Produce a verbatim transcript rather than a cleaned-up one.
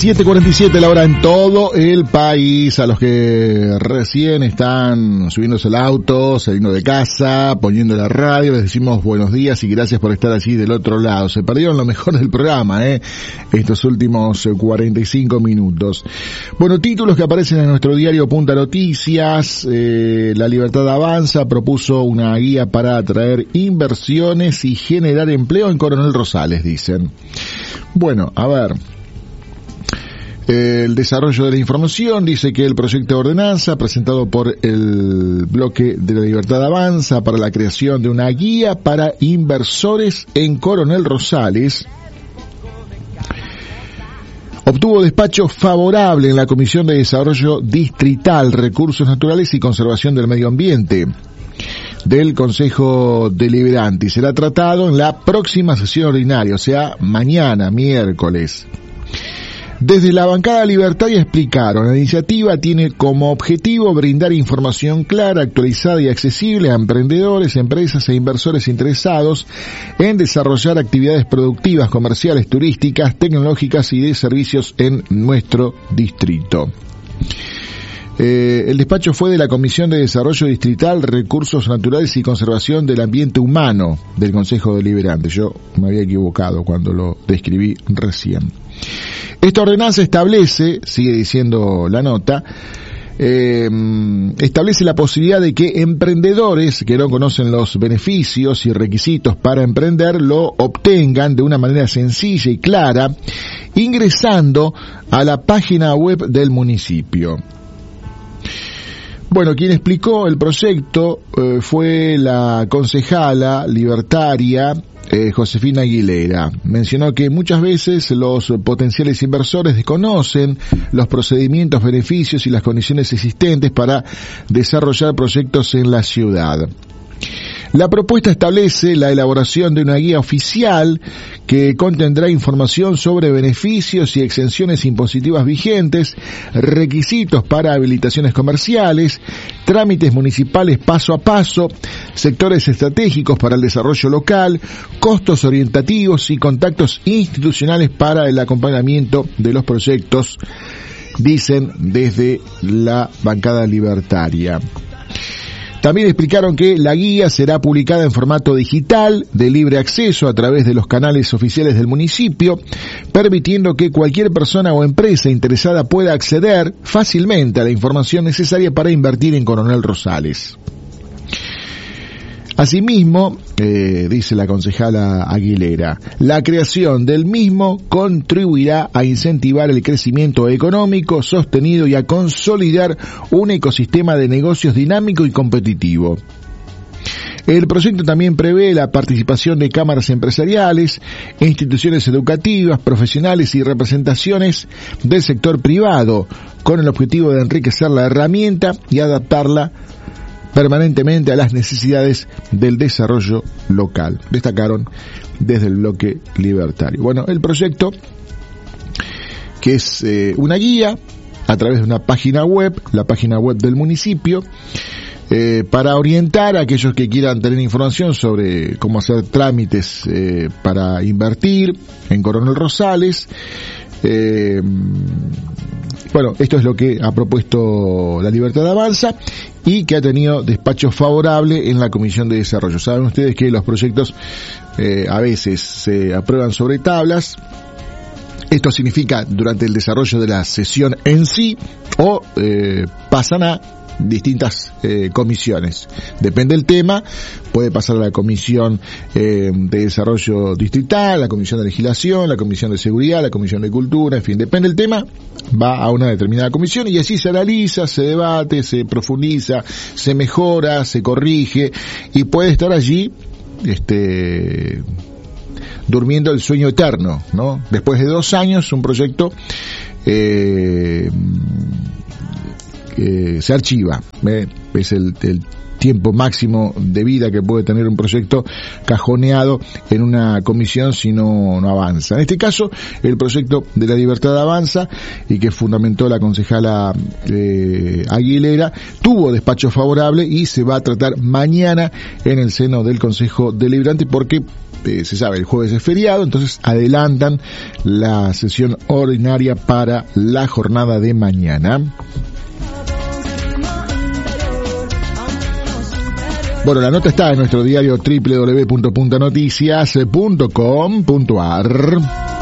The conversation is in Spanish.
diecisiete cuarenta y siete la hora en todo el país. A los que recién están subiéndose al auto, saliendo de casa, poniendo la radio, les decimos buenos días y gracias por estar allí del otro lado. Se perdieron lo mejor del programa, eh, estos últimos cuarenta y cinco minutos. Bueno, títulos que aparecen en nuestro diario Punta Noticias. eh, La Libertad Avanza propuso una guía para atraer inversiones y generar empleo en Coronel Rosales, dicen. Bueno, a ver. El desarrollo de la información dice que el proyecto de ordenanza presentado por el bloque de la Libertad Avanza para la creación de una guía para inversores en Coronel Rosales obtuvo despacho favorable en la Comisión de Desarrollo Distrital, Recursos Naturales y Conservación del Medio Ambiente del Consejo Deliberante y será tratado en la próxima sesión ordinaria, o sea, mañana, miércoles. Desde la bancada libertaria explicaron, la iniciativa tiene como objetivo brindar información clara, actualizada y accesible a emprendedores, empresas e inversores interesados en desarrollar actividades productivas, comerciales, turísticas, tecnológicas y de servicios en nuestro distrito. Eh, el despacho fue de la Comisión de Desarrollo Distrital, Recursos Naturales y Conservación del Ambiente Humano del Consejo Deliberante. Yo me había equivocado cuando lo describí recién. Esta ordenanza establece, sigue diciendo la nota, eh, establece la posibilidad de que emprendedores que no conocen los beneficios y requisitos para emprender lo obtengan de una manera sencilla y clara, ingresando a la página web del municipio. Bueno, quien explicó el proyecto eh, fue la concejala libertaria eh, Josefina Aguilera. Mencionó que muchas veces los potenciales inversores desconocen los procedimientos, beneficios y las condiciones existentes para desarrollar proyectos en la ciudad. La propuesta establece la elaboración de una guía oficial que contendrá información sobre beneficios y exenciones impositivas vigentes, requisitos para habilitaciones comerciales, trámites municipales paso a paso, sectores estratégicos para el desarrollo local, costos orientativos y contactos institucionales para el acompañamiento de los proyectos, dicen desde la bancada libertaria. También explicaron que la guía será publicada en formato digital, de libre acceso a través de los canales oficiales del municipio, permitiendo que cualquier persona o empresa interesada pueda acceder fácilmente a la información necesaria para invertir en Coronel Rosales. Asimismo, eh, dice la concejala Aguilera, la creación del mismo contribuirá a incentivar el crecimiento económico sostenido y a consolidar un ecosistema de negocios dinámico y competitivo. El proyecto también prevé la participación de cámaras empresariales, instituciones educativas, profesionales y representaciones del sector privado, con el objetivo de enriquecer la herramienta y adaptarla permanentemente a las necesidades del desarrollo local, destacaron desde el bloque libertario. Bueno, el proyecto, que es eh, una guía a través de una página web, la página web del municipio, eh, para orientar a aquellos que quieran tener información sobre cómo hacer trámites eh, para invertir en Coronel Rosales. Eh, bueno, esto es lo que ha propuesto la Libertad Avanza y que ha tenido despacho favorable en la Comisión de Desarrollo. Saben ustedes que los proyectos eh, a veces se aprueban sobre tablas. Esto significa durante el desarrollo de la sesión en sí o eh, pasan a distintas eh, comisiones. Depende del tema, puede pasar a la Comisión eh, de Desarrollo Distrital, la Comisión de Legislación, la Comisión de Seguridad, la Comisión de Cultura, en fin, depende del tema, va a una determinada comisión y así se analiza, se debate, se profundiza, se mejora, se corrige y puede estar allí este durmiendo el sueño eterno, ¿no? Después de dos años un proyecto eh, Eh, se archiva, ¿eh? Es el, el tiempo máximo de vida que puede tener un proyecto cajoneado en una comisión si no, no avanza. En este caso, el proyecto de la Libertad avanza y que fundamentó la concejala eh, Aguilera tuvo despacho favorable y se va a tratar mañana en el seno del Consejo Deliberante porque eh, se sabe, el jueves es feriado, entonces adelantan la sesión ordinaria para la jornada de mañana. Bueno, la nota está en nuestro diario doble u doble u doble u punto punta noticias punto com punto a r.